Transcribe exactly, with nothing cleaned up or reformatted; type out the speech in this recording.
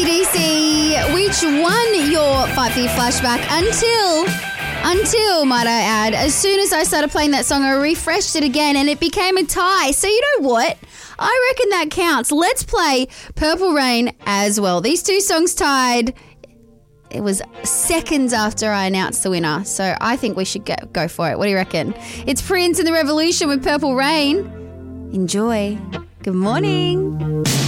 D C, which won your Fight For You flashback until, until, might I add, as soon as I started playing that song, I refreshed it again and it became a tie. So you know what? I reckon that counts. Let's play Purple Rain as well. These two songs tied. It was seconds after I announced the winner. So I think we should get, go for it. What do you reckon? It's Prince and the Revolution with Purple Rain. Enjoy. Good morning.